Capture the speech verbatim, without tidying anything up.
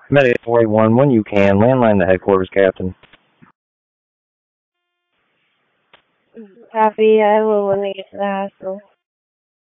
Medic four eight one, when you can, landline to headquarters, Captain. Copy, I will when we get to the hospital.